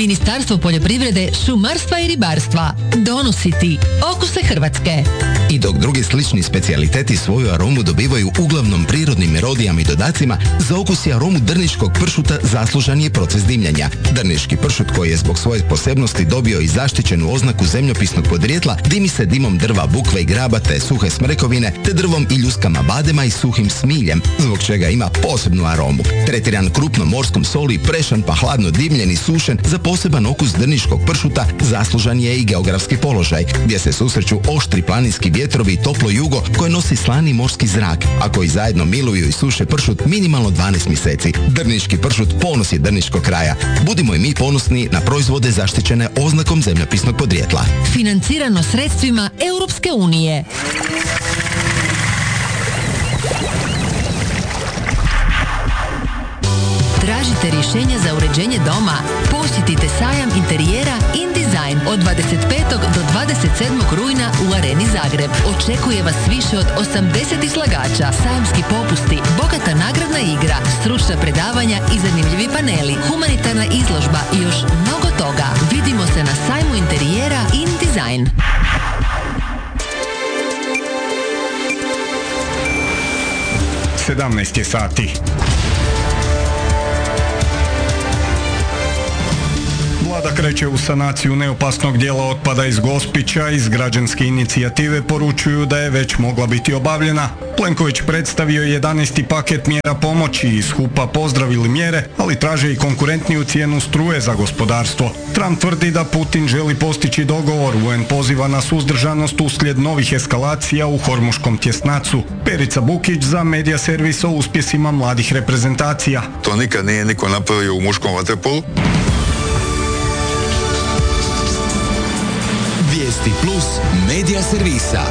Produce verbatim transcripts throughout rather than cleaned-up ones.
Ministarstvo poljoprivrede, šumarstva i ribarstva donosi ti okuse Hrvatske. I dok drugi slični specijaliteti svoju aromu dobivaju uglavnom prirodnim erodijama i dodacima, za okus i aromu drniškog pršuta zaslužan je proces dimljenja. Drniški pršut, koji je zbog svoje posebnosti dobio i zaštićenu oznaku zemljopisnog podrijetla, dimi se dimom drva bukve i graba te suhe smrekovine, te drvom i ljuskama badema i suhim smiljem, zbog čega ima posebnu aromu. Tretiran krupnom morskom soli, prešan pa hladno dimljen i sušen, za poseban okus drniškog pršuta zaslužan je i geografski položaj, gdje se susreću oštri planinski vjetrovi i toplo jugo koje nosi slani morski zrak, a koji zajedno miluju i suše pršut minimalno dvanaest mjeseci. Drniški pršut ponos je drniškog kraja. Budimo i mi ponosni na proizvode zaštićene oznakom zemljopisnog podrijetla. Financirano sredstvima Europske unije. Tražite rješenja za uređenje doma? Posjetite sajam interijera InDesign od dvadeset petog do dvadeset sedmog rujna u Areni Zagreb. Očekuje vas više od osamdeset izlagača, sajamski popusti, bogata nagradna igra, stručna predavanja i zanimljivi paneli, humanitarna izložba i još mnogo toga. Vidimo se na sajmu interijera InDesign. sedamnaest je sati. Vlada kreće u sanaciju neopasnog dijela otpada iz Gospića. Iz građanske inicijative poručuju da je već mogla biti obavljena. Plenković predstavio jedanaesti paket mjera pomoći, iz H U P-a pozdravili mjere, ali traže i konkurentniju cijenu struje za gospodarstvo. Trump tvrdi da Putin želi postići dogovor, U N poziva na suzdržanost uslijed novih eskalacija u hormuškom tjesnacu. Perica Bukić za Medija servis o uspjesima mladih reprezentacija. To nikad nije niko napravio u muškom vaterpolu. Vijesti plus Medija servisa.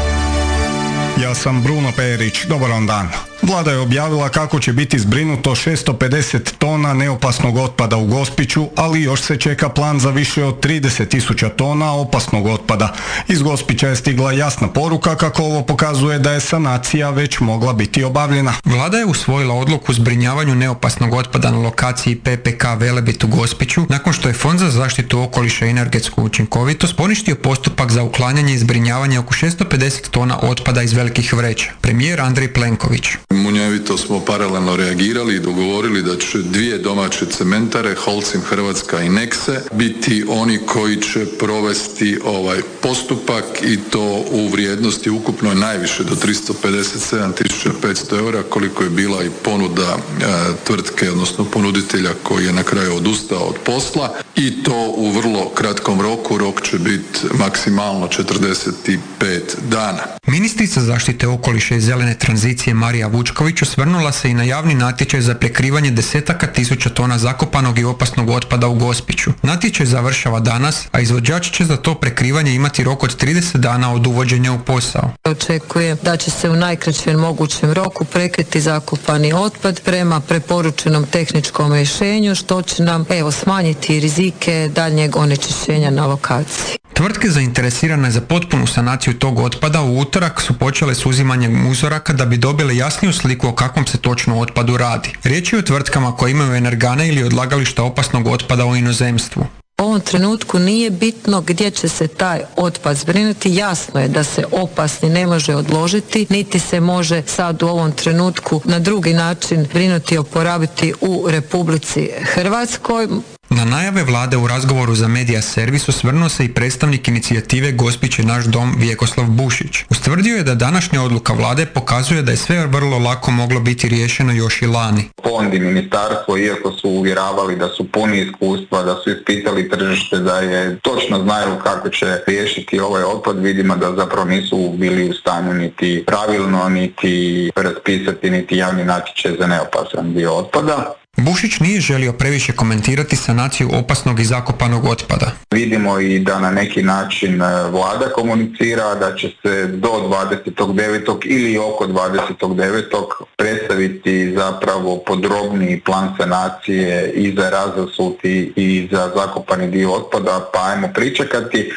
Ja sam Bruno Perić, dobar vam dan. Vlada je objavila kako će biti zbrinuto šesto pedeset tona neopasnog otpada u Gospiću, ali još se čeka plan za više od trideset tisuća tona opasnog otpada. Iz Gospića je stigla jasna poruka kako ovo pokazuje da je sanacija već mogla biti obavljena. Vlada je usvojila odluku o zbrinjavanju neopasnog otpada na lokaciji P P K Velebit u Gospiću, nakon što je Fond za zaštitu okoliša i energetsku učinkovitost poništio postupak za uklanjanje i zbrinjavanje oko šesto pedeset tona otpada iz velikih vreća. Premijer Andrej Plenković. Munjevito smo paralelno reagirali i dogovorili da će dvije domaće cementare, Holcim Hrvatska i Nexe, biti oni koji će provesti ovaj postupak i to u vrijednosti ukupno najviše do tristo pedeset sedam tisuća petsto eura, koliko je bila i ponuda e, tvrtke, odnosno ponuditelja koji je na kraju odustao od posla, i to u vrlo kratkom roku. Rok će biti maksimalno četrdeset pet dana. Ministrica zaštite okoliša i zelene tranzicije Marija Vučković osvrnula se i na javni natječaj za prekrivanje desetaka tisuća tona zakopanog i opasnog otpada u Gospiću. Natječaj završava danas, a izvođač će za to prekrivanje imati rok od trideset dana od uvođenja u posao. Očekujem da će se u najkraćem mogućem roku prekriti zakopani otpad prema preporučenom tehničkom rješenju, što će nam evo smanjiti rizike daljnjeg onečišćenja na lokaciji. Tvrtke zainteresirane za potpunu sanaciju tog otpada u utorak su počele s uzimanjem uzoraka da bi dobile jasniju sliku o kakvom se točno otpadu radi. Riječ je o tvrtkama koje imaju energane ili odlagališta opasnog otpada u inozemstvu. U ovom trenutku nije bitno gdje će se taj otpad zbrinuti. Jasno je da se opasni ne može odložiti, niti se može sad u ovom trenutku na drugi način brinuti i oporabiti u Republici Hrvatskoj. Na najave vlade u razgovoru za Medija servis osvrnuo se i predstavnik inicijative Gospić je naš dom Vjekoslav Bušić. Ustvrdio je da današnja odluka vlade pokazuje da je sve vrlo lako moglo biti riješeno još i lani. Fond i ministarstvo, iako su uvjeravali da su puni iskustva, da su ispitali tržište, da je točno znaju kako će riješiti ovaj otpad, vidimo da zapravo nisu bili u stanju niti pravilno, niti raspisati, niti javni natječaj za neopasan dio otpada. Bušić nije želio previše komentirati sanaciju opasnog i zakopanog otpada. Vidimo i da na neki način vlada komunicira da će se do dvadesetog devetog ili oko dvadesetog devetog predstaviti zapravo podrobniji plan sanacije i za razasuti i za zakopani dio otpada, pa ajmo pričekati.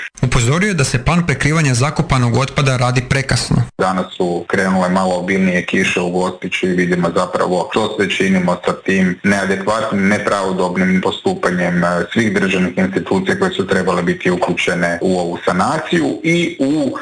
Upozorio je da se plan prekrivanja zakopanog otpada radi prekasno. Danas su krenule malo obilnije kiše u Gospiću i vidimo zapravo što sve činimo sa tim neadekvatnim, nepravodobnim postupanjem svih državnih institucija koje su trebale biti uključene u ovu sanaciju i u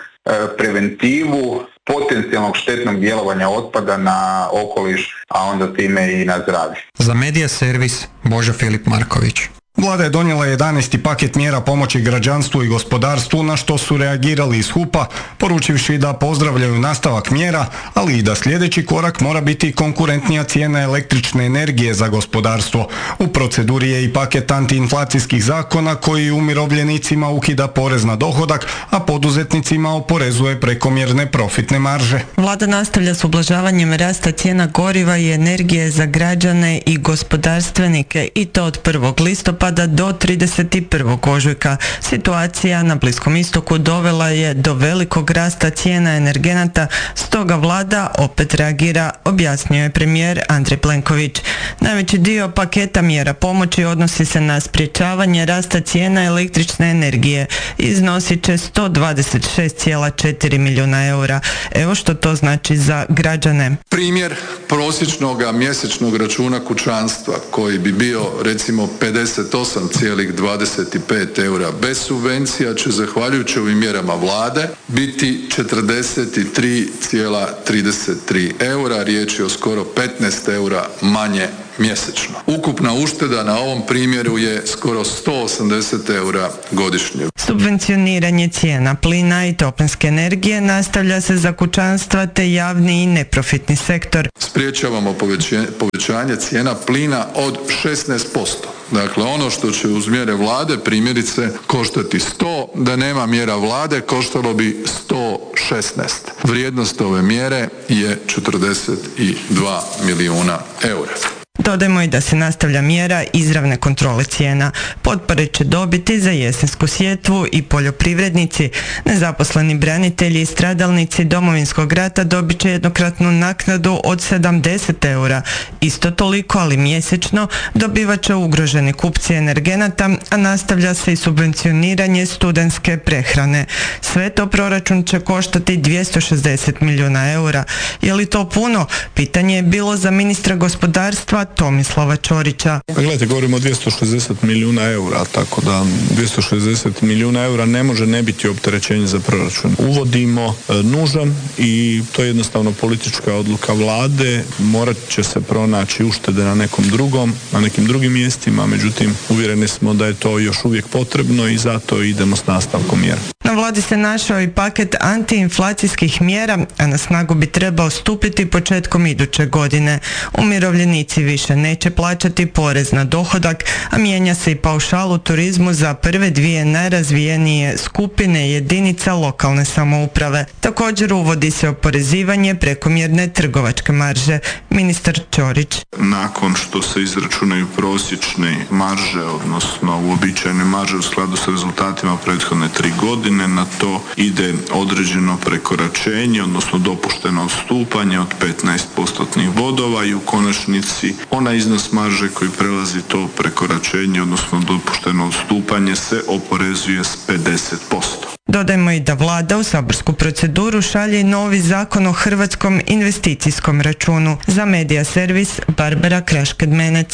preventivu potencijalnog štetnog djelovanja otpada na okoliš, a onda time i na zdravlje. Za Medija servis Božo Filip Marković. Vlada je donijela jedanaesti paket mjera pomoći građanstvu i gospodarstvu, na što su reagirali iz H U P-a, poručivši da pozdravljaju nastavak mjera, ali i da sljedeći korak mora biti konkurentnija cijena električne energije za gospodarstvo. U proceduri je i paket antiinflacijskih zakona koji umirovljenicima ukida porez na dohodak, a poduzetnicima oporezuje prekomjerne profitne marže. Vlada nastavlja s ublažavanjem rasta cijena goriva i energije za građane i gospodarstvenike i to od prvog listopada do trideset prvog ožujka. Situacija na Bliskom istoku dovela je do velikog rasta cijena energenata, stoga vlada opet reagira, objasnio je premijer Andrej Plenković. Najveći dio paketa mjera pomoći odnosi se na sprječavanje rasta cijena električne energije. Iznosit će sto dvadeset šest zarez četiri milijuna eura. Evo što to znači za građane. Primjer prosječnog mjesečnog računa kućanstva koji bi bio recimo pedeset osam zarez dvadeset pet eura bez subvencija će zahvaljujući ovim mjerama vlade biti četrdeset tri zarez trideset tri eura, riječ je o skoro petnaest eura manje mjesečno. Ukupna ušteda na ovom primjeru je skoro sto osamdeset eura godišnje. Subvencioniranje cijena plina i toplinske energije nastavlja se za kućanstva te javni i neprofitni sektor. Spriječavamo povećanje cijena plina od šesnaest posto. Dakle, ono što će uz mjere vlade primjerice koštati sto, da nema mjera vlade koštalo bi sto šesnaest. Vrijednost ove mjere je četrdeset dva milijuna eura. Dodajmo i da se nastavlja mjera izravne kontrole cijena. Potpore će dobiti za jesensku sjetvu i poljoprivrednici. Nezaposleni branitelji i stradalnici Domovinskog rata dobit će jednokratnu naknadu od sedamdeset eura. Isto toliko, ali mjesečno, dobivat će ugroženi kupci energenata, a nastavlja se i subvencioniranje studentske prehrane. Sve to proračun će koštati dvjesto šezdeset milijuna eura. Je li to puno? Pitanje je bilo za ministra gospodarstva Tomislava Ćorića. Gledajte, govorimo o dvjesto šezdeset milijuna eura, tako da dvjesto šezdeset milijuna eura ne može ne biti opterećenje za proračun. Uvodimo e, nužan i to je jednostavno politička odluka vlade, morat će se pronaći uštede na nekom drugom, na nekim drugim mjestima, međutim uvjereni smo da je to još uvijek potrebno i zato idemo s nastavkom mjera. Na vladi se našao i paket antiinflacijskih mjera, a na snagu bi trebao stupiti početkom iduće godine. Umirovljenici više neće plaćati porez na dohodak, a mijenja se i paušal u turizmu za prve dvije najrazvijenije skupine jedinica lokalne samouprave. Također uvodi se oporezivanje prekomjerne trgovačke marže. Ministar Ćorić. Nakon što se izračunaju prosječne marže, odnosno uobičajene marže u skladu s rezultatima prethodne tri godine, na to ide određeno prekoračenje, odnosno dopušteno odstupanje od petnaest postotnih bodova i u konačnici onaj iznos marže koji prelazi to prekoračenje, odnosno dopušteno odstupanje, se oporezuje s pedeset posto. Dodajmo i da vlada u saborsku proceduru šalje novi zakon o hrvatskom investicijskom računu. Za Medija servis Barbara Krašked-Menec.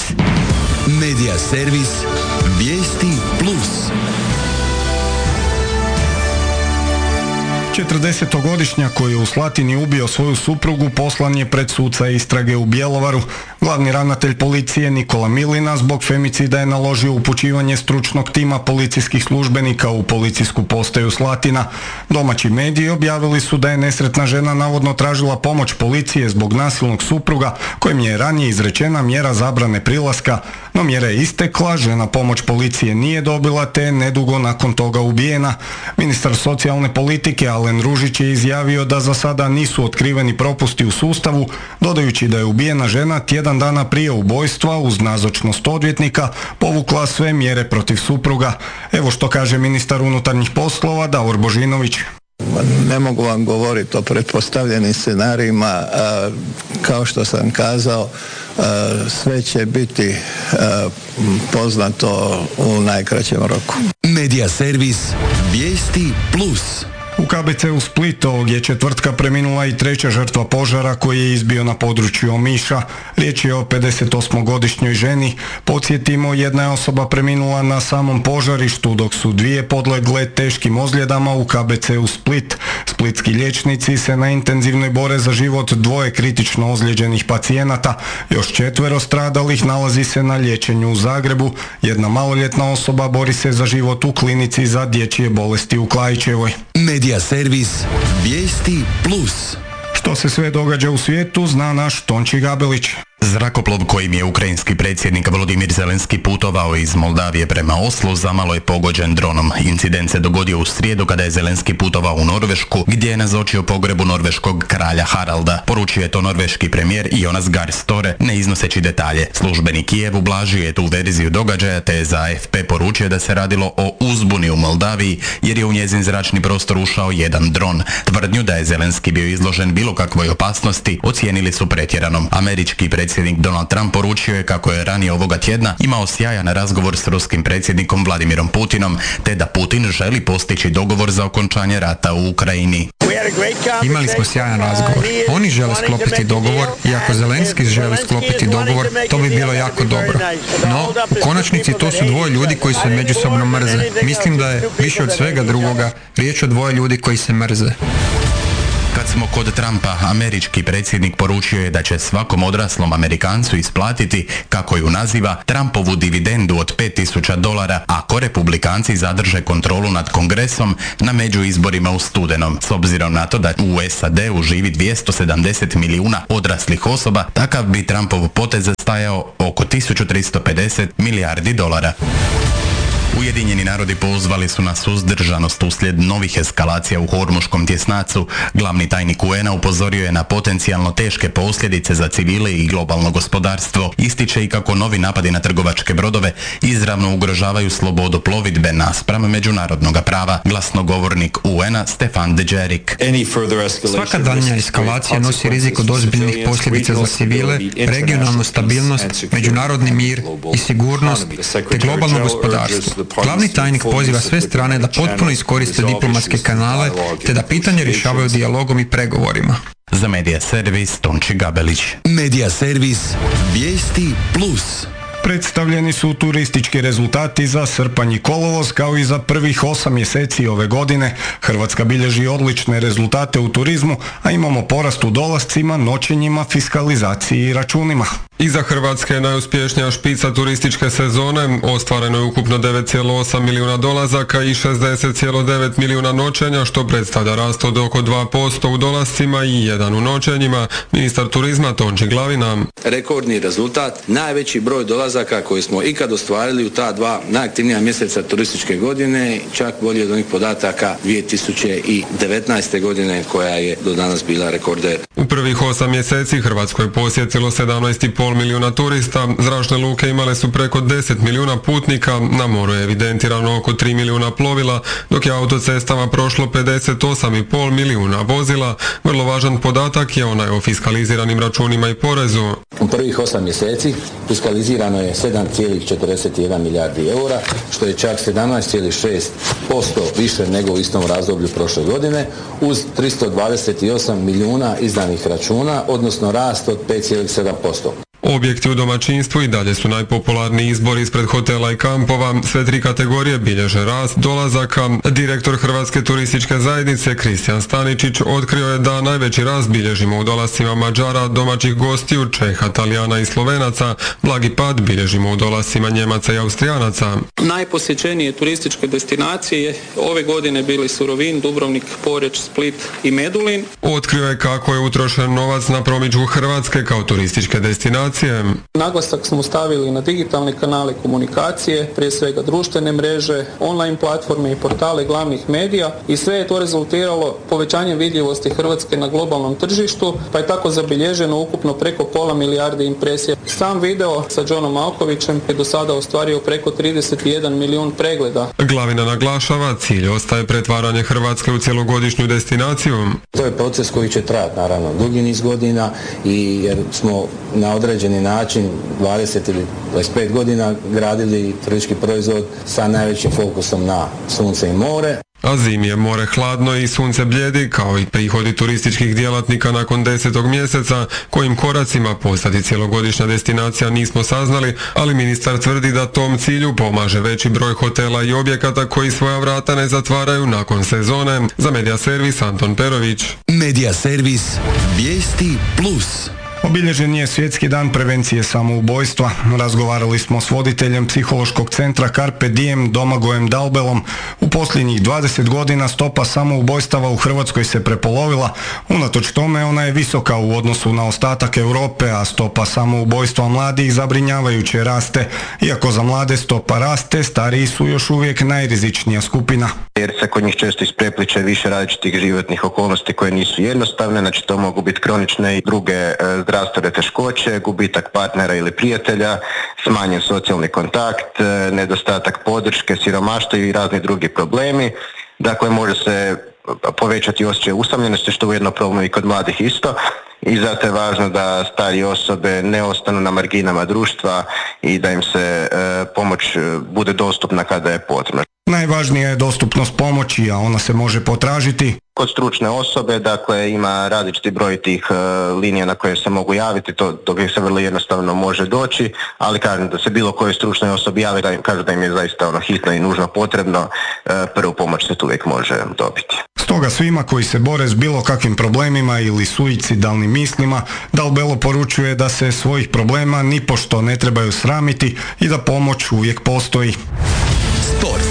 Medija servis Vijesti plus. četrdesetogodišnjak koji je u Slatini ubio svoju suprugu poslan je pred suca istrage u Bjelovaru. Glavni ravnatelj policije Nikola Milina zbog femicida je naložio upućivanje stručnog tima policijskih službenika u policijsku postaju Slatina. Domaći mediji objavili su da je nesretna žena navodno tražila pomoć policije zbog nasilnog supruga kojem je ranije izrečena mjera zabrane prilaska, no mjera je istekla, žena pomoć policije nije dobila te je nedugo nakon toga ubijena. Ministar socijalne politike Alen Ružić je izjavio da za sada nisu otkriveni propusti u sustavu, dodajući da je ubijena žena tjedan dana prije ubojstva uz nazočnost odvjetnika povukla sve mjere protiv supruga. Evo što kaže ministar unutarnjih poslova Davor Božinović. Ne mogu vam govoriti o pretpostavljenim scenarijima, kao što sam kazao, sve će biti poznato u najkraćem roku. Medija servis Vijesti plus. U K B C-u Split ovog je četvrtka preminula i treća žrtva požara koji je izbio na području Omiša. Riječ je o pedesetosmogodišnjoj ženi. Podsjetimo, jedna je osoba preminula na samom požarištu, dok su dvije podlegle teškim ozljedama u K B C-u Split. Splitski liječnici se na intenzivnoj bore za život dvoje kritično ozlijeđenih pacijenata. Još četvero stradalih nalazi se na liječenju u Zagrebu. Jedna maloljetna osoba bori se za život u klinici za dječje bolesti u Klaićevoj. Medija servis Vijesti plus. Što se sve događa u svijetu zna naš Tonči Gabelić. Zrakoplov kojim je ukrajinski predsjednik Volodimir Zelenski putovao iz Moldavije prema Oslu zamalo je pogođen dronom. Incident se dogodio u srijedu kada je Zelenski putovao u Norvešku, gdje je nazočio pogrebu norveškog kralja Haralda. Poručio je to norveški premijer Jonas Gahr Støre, ne iznoseći detalje. Službeni Kijev ublažio je tu verziju događaja, te je za A F P poručio da se radilo o uzbuni u Moldaviji, jer je u njezin zračni prostor ušao jedan dron. Tvrdnju da je Zelenski bio izložen bilo kakvoj opasnosti ocijenili su pretjeranom. Američki predsjednik Donald Trump poručio je kako je ranije ovoga tjedna imao sjajan razgovor s ruskim predsjednikom Vladimirom Putinom, te da Putin želi postići dogovor za okončanje rata u Ukrajini. Imali smo sjajan razgovor. Oni žele sklopiti dogovor i ako Zelenski želi sklopiti dogovor, to bi bilo jako dobro. No, u konačnici to su dvoje ljudi koji se međusobno mrze. Mislim da je više od svega drugoga riječ o dvoje ljudi koji se mrze. Kad smo kod Trumpa, američki predsjednik poručio je da će svakom odraslom Amerikancu isplatiti, kako ju naziva, Trumpovu dividendu od pet tisuća dolara, ako republikanci zadrže kontrolu nad Kongresom na međuizborima u studenom. S obzirom na to da u S A D-u živi dvjesto sedamdeset milijuna odraslih osoba, takav bi Trumpov potez stajao oko tisuću tristo pedeset milijardi dolara. Ujedinjeni narodi pozvali su na suzdržanost uslijed novih eskalacija u Hormuškom tjesnacu. Glavni tajnik U N-a upozorio je na potencijalno teške posljedice za civile i globalno gospodarstvo. Ističe i kako novi napadi na trgovačke brodove izravno ugrožavaju slobodu plovidbe naspram međunarodnog prava. Glasnogovornik U N-a Stefan Dujarric. Svaka daljnja eskalacija nosi rizik od ozbiljnih posljedica za civile, regionalnu stabilnost, međunarodni mir i sigurnost te globalno gospodarstvo. Glavni tajnik poziva sve strane da potpuno iskoriste diplomatske kanale te da pitanje rješavaju dijalogom i pregovorima. Za Medija servis Tonči Gabelić. Medija servis Vijesti plus. Predstavljeni su turistički rezultati za srpanj i kolovoz, kao i za prvih osam mjeseci ove godine. Hrvatska bilježi odlične rezultate u turizmu, a imamo porast u dolascima, noćenjima, fiskalizaciji i računima. Iza Hrvatske je najuspješnija špica turističke sezone, ostvareno je ukupno devet zarez osam milijuna dolazaka i šezdeset zarez devet milijuna noćenja, što predstavlja rast od oko dva posto u dolascima i jedan u noćenjima. Ministar turizma Tonči Glavina. Rekordni rezultat, najveći broj dolazaka koji smo ikad ostvarili u ta dva najaktivnija mjeseca turističke godine, čak bolje od onih podataka dvije tisuće devetnaeste. godine koja je do danas bila rekorder. U prvih osam mjeseci Hrvatsko je posjetilo sedamnaest zarez pet milijuna turista, zračne luke imale su preko deset milijuna putnika, na moru je evidentirano oko tri milijuna plovila, dok je autocestama prošlo pedeset osam zarez pet milijuna vozila. Vrlo važan podatak je onaj o fiskaliziranim računima i porezu. U prvih osam mjeseci fiskalizirano je sedam zarez četrdeset jedan milijardi eura, što je čak sedamnaest zarez šest posto više nego u istom razdoblju prošle godine, uz tristo dvadeset osam milijuna izdanih računa, odnosno rast od pet zarez sedam posto. Objekti u domaćinstvu i dalje su najpopularniji izbor ispred hotela i kampova. Sve tri kategorije bilježe rast dolazaka. Direktor Hrvatske turističke zajednice Kristijan Staničić otkrio je da najveći rast bilježimo u dolascima Mađara, domaćih gostiju, Čeha, Talijana i Slovenaca. Blagi pad bilježimo u dolascima Njemaca i Austrijanaca. Najposjećenije turističke destinacije ove godine bili su Rovinj, Dubrovnik, Poreč, Split i Medulin. Otkrio je kako je utrošen novac na promidžbu Hrvatske kao turističke destinacije komunikacije. Naglasak smo stavili na digitalne kanale komunikacije, prije svega društvene mreže, online platforme i portale glavnih medija i sve je to rezultiralo povećanjem vidljivosti Hrvatske na globalnom tržištu, pa je tako zabilježeno ukupno preko pola milijarde impresija. Sam video sa Johnom Malkovićem je do sada ostvario preko trideset jedan milijun pregleda. Glavina naglašava, cilj ostaje pretvaranje Hrvatske u cjelogodišnju destinaciju. To je proces koji će trajati naravno dugi niz godina i jer smo na određeni način dvadeset ili dvadeset pet godina gradili turistički proizvod sa najvećim fokusom na sunce i more. A zimi je more hladno i sunce bljedi, kao i prihodi turističkih djelatnika nakon desetog mjeseca, kojim koracima postati cjelogodišnja destinacija nismo saznali, ali ministar tvrdi da tom cilju pomaže veći broj hotela i objekata koji svoja vrata ne zatvaraju nakon sezone. Za Medija Servis Anton Perović. Medija Servis, vijesti plus. Obilježen je Svjetski dan prevencije samoubojstva. Razgovarali smo s voditeljem psihološkog centra Carpe Diem Domagojem Dalbelom. U posljednjih dvadeset godina stopa samoubojstava u Hrvatskoj se prepolovila. Unatoč tome ona je visoka u odnosu na ostatak Europe, a stopa samoubojstva mladih zabrinjavajuće raste. Iako za mlade stopa raste, stariji su još uvijek najrizičnija skupina. Jer se kod njih često isprepliče više različitih životnih okolnosti koje nisu jednostavne, znači to mogu biti kronične i druge e, zdravstvene teškoće, gubitak partnera ili prijatelja, smanjen socijalni kontakt, e, nedostatak podrške, siromaštvo i razni drugi problemi. Dakle, može se povećati osjećaj usamljenosti, što je ujedno problem i kod mladih isto. I zato je važno da starije osobe ne ostanu na marginama društva i da im se e, pomoć bude dostupna kada je potrebna. Najvažnija je dostupnost pomoći, a ona se može potražiti kod stručne osobe, dakle ima različiti broj tih e, linija na koje se mogu javiti, to do kojih se vrlo jednostavno može doći, ali kažem da se bilo koje stručnoj osobi javi, da im kaže da im je zaista ono hitno i nužno potrebno, e, prvu pomoć se tu uvijek može dobiti. Stoga svima koji se bore s bilo kakvim problemima ili suicidalnim mislima, Dalbelo poručuje da se svojih problema nipošto ne trebaju sramiti i da pomoć uvijek postoji. Sport.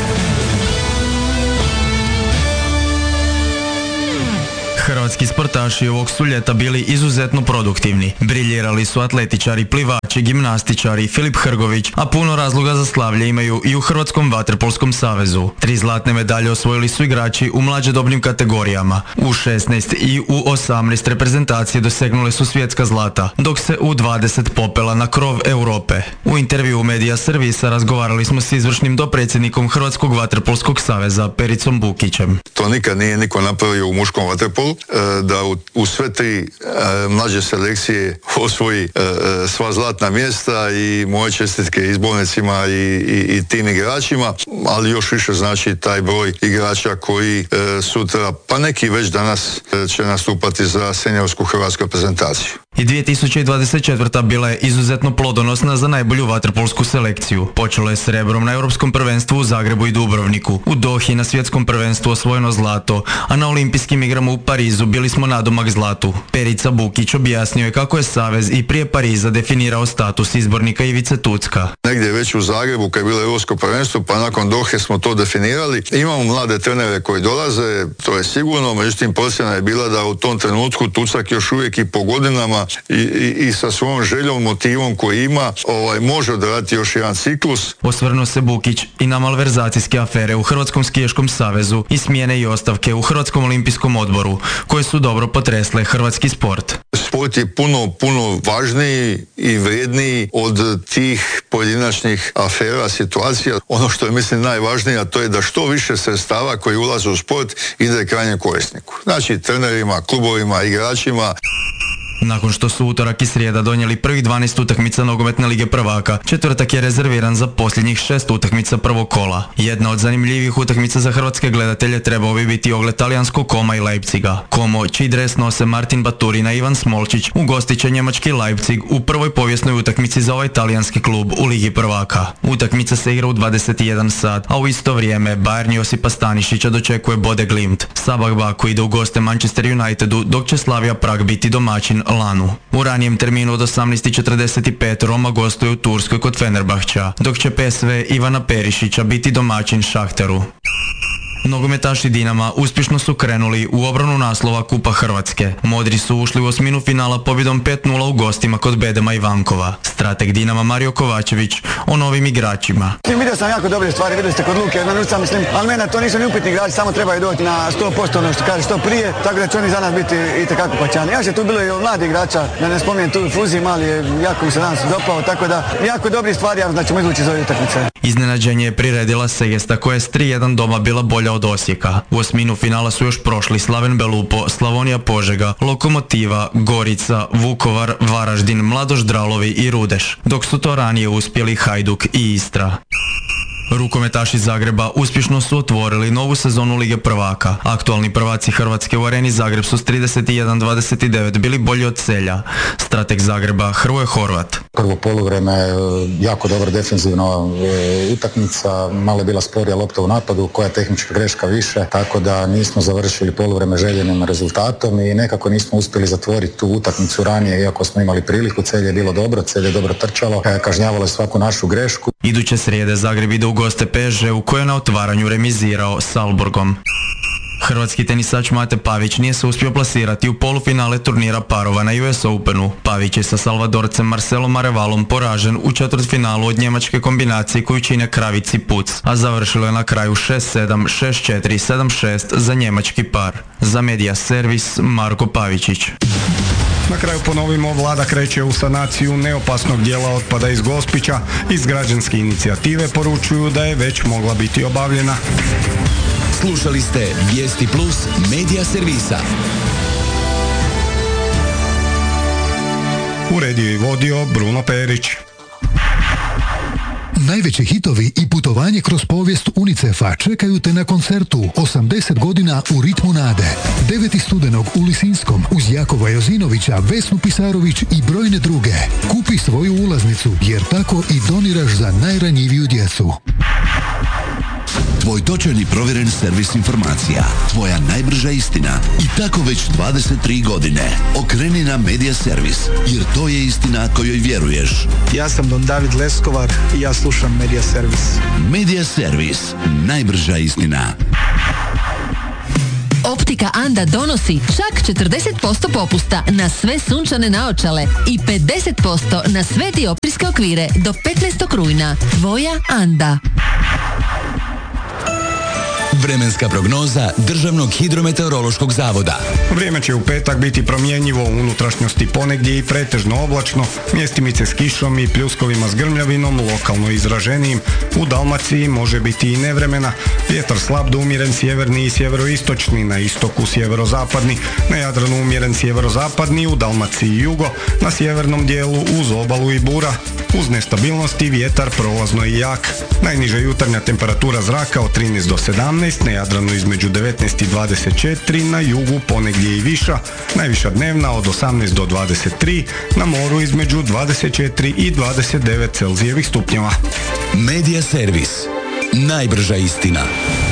Hrvatski sportaši ovog su ljeta bili izuzetno produktivni. Briljirali su atletičari, plivači, gimnastičari, Filip Hrgović, a puno razloga za slavlje imaju i u Hrvatskom vaterpolskom savezu. Tri zlatne medalje osvojili su igrači u mlađodobnim kategorijama. U šesnaest i u osamnaest reprezentacije dosegnule su svjetska zlata, dok se u dvadeset popela na krov Europe. U intervju Medija Servisa razgovarali smo s izvršnim dopredsjednikom Hrvatskog vaterpolskog saveza Pericom Bukićem. To nikad nije niko napravio u muškom vaterpolu, da u, u sve tri e, mlađe selekcije osvoji e, sva zlatna mjesta i moje čestitke izbornicima i, i, i tim igračima, ali još više znači taj broj igrača koji e, sutra, pa neki već danas e, će nastupati za seniorsku hrvatsku reprezentaciju. I dvije tisuće dvadeset četvrta bila je izuzetno plodonosna za najbolju vaterpolsku selekciju. Počelo je s srebrom na Europskom prvenstvu u Zagrebu i Dubrovniku. U Dohi na svjetskom prvenstvu osvojeno zlato, a na olimpijskim igrama u Parizu bili smo nadomak zlatu. Perica Bukić objasnio je kako je savez i prije Pariza definirao status izbornika Ivice Tucka. Negdje već u Zagrebu kad je bilo Europsko prvenstvo, pa nakon Dohe smo to definirali. Imamo mlade trenere koji dolaze, to je sigurno, međutim procjena je bila da u tom trenutku Tucak još uvijek i po godinama I, i, i sa svojom željom, motivom koji ima, ovaj, može odraditi još jedan ciklus. Osvrnuo se Bukić i na malverzacijske afere u Hrvatskom skijaškom savezu i smjene i ostavke u Hrvatskom olimpijskom odboru, koje su dobro potresle hrvatski sport. Sport je puno, puno važniji i vrijedniji od tih pojedinačnih afera, situacija. Ono što je mislim najvažnije, a to je da što više sredstava koji ulaze u sport ide krajnjem korisniku. Znači trenerima, klubovima, igračima. Nakon što su utorak i srijeda donijeli prvih dvanaest utakmica nogometne lige prvaka, četvrtak je rezerviran za posljednjih šest utakmica prvog kola. Jedna od zanimljivih utakmica za hrvatske gledatelje trebao bi biti ogled talijanskog Koma i Leipziga. Komo, čiji dres nose Martin Baturina i Ivan Smolčić, ugostit će njemački Leipzig u prvoj povijesnoj utakmici za ovaj talijanski klub u ligi prvaka. Utakmica se igra u dvadeset jedan sat, a u isto vrijeme Bayern Josipa Stanišića dočekuje Bode Glimt. Sabah Baku ide u goste Manchester Unitedu, dok će Slavia Prag biti domaćin Lanu. U ranijem terminu od osamnaest četrdeset pet Roma gostuje u Turskoj kod Fenerbahča, dok će P S V Ivana Perišića biti domaćin Šahteru. Nogometaši Dinama uspješno su krenuli u obranu naslova Kupa Hrvatske. Modri su ušli u osminu finala pobjedom pet nula u gostima kod Bedema Ivankova. Strateg Dinama Mario Kovačević o novim igračima. Vidio sam jako dobre stvari, vidjeli ste kod Luke, sam mislim, ali mene to nisu ni upitni igrači, samo trebaju doći na sto posto ono što kaže što prije, tako da će oni za nas biti itekako pačani. Ja se tu bilo i od mladih igrača, da ne spominjem tu Fuzi, mali je jako mi se danas dopao, tako da jako dobri stvari, ja znači ćemo izvući iz ove utakmice. Iznenađenje je priredila Segesta koja je s tri jedan doma bila bolja od Osijeka. U osminu finala su još prošli Slaven Belupo, Slavonija Požega, Lokomotiva, Gorica, Vukovar, Varaždin, Mladoš Dralovi i Rudeš, dok su to ranije uspjeli Hajduk i Istra. Rukometaši Zagreba uspješno su otvorili novu sezonu Lige prvaka. Aktualni prvaci Hrvatske u Areni Zagreb su s trideset jedan dvadeset devet bili bolji od Celja. Strateg Zagreba Hrvoje Horvat. Prvo poluvreme jako dobra defenzivna utakmica, malo je bila sporija lopta u napadu, koja je tehnička greška više, tako da nismo završili poluvreme željenim rezultatom i nekako nismo uspjeli zatvoriti tu utakmicu ranije, iako smo imali priliku. Celje je bilo dobro, Celje je dobro trčalo, kažnjavalo je svaku našu grešku. Iduće srijede Zagreb ide u goste P S G u kojoj je na otvaranju remizirao s Salzburgom. Hrvatski tenisač Mate Pavić nije se uspio plasirati u polufinale turnira parova na U S Openu. Pavić je sa Salvadorcem Marcelom Arevalom poražen u četvrtfinalu od njemačke kombinacije koju čine Kravic i Puc, a završilo je na kraju šest sedam, šest četiri, sedam šest za njemački par. Za Media Servis Marko Pavičić. Na kraju ponovimo, vlada kreće u sanaciju neopasnog dijela otpada iz Gospića. Iz građanske inicijative poručuju da je već mogla biti obavljena. Slušali ste Vijesti Plus Media Servisa. Uredio i vodio Bruno Perić. Najveći hitovi i putovanje kroz povijest UNICEF-a čekaju te na koncertu osamdeset godina u ritmu nade. deveti studenog u Lisinskom uz Jakova Jozinovića, Vesnu Pisarović i brojne druge. Kupi svoju ulaznicu jer tako i doniraš za najranjiviju djecu. Tvoj točan i provjeren servis informacija. Tvoja najbrža istina. I tako već dvadeset tri godine. Okreni na Media Servis, jer to je istina kojoj vjeruješ. Ja sam Don David Leskovar i ja slušam Media Servis. Media Servis. Najbrža istina. Optika Anda donosi čak četrdeset posto popusta na sve sunčane naočale i pedeset posto na sve dioptrijske okvire do petnaestog rujna. Tvoja Anda. Vremenska prognoza Državnog hidrometeorološkog zavoda. Vrijeme će u petak biti promjenjivo, u unutrašnjosti ponegdje i pretežno oblačno, mjestimice s kišom i pljuskovima s grmljavinom, lokalno izraženijim. U Dalmaciji može biti i nevremena, vjetar slab do umjeren sjeverni i sjeveroistočni, na istoku sjeverozapadni, na Jadranu umjeren sjeverozapadni, u Dalmaciji jugo, na sjevernom dijelu uz obalu i bura. Uz nestabilnosti vjetar prolazno i jak. Najniža jutarnja temperatura zraka od trinaest do sedamnaest, na Jadranu između devetnaest i dvadeset četiri, na jugu ponegdje i viša. Najviša dnevna od osamnaest do dvadeset tri, na moru između dvadeset četiri i dvadeset devet Celzijevih stupnjeva. Media Servis. Najbrža istina.